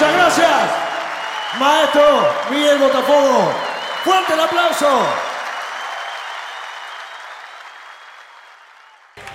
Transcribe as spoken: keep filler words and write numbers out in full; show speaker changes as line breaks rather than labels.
Muchas gracias, maestro Miguel Botafogo. Fuerte el aplauso.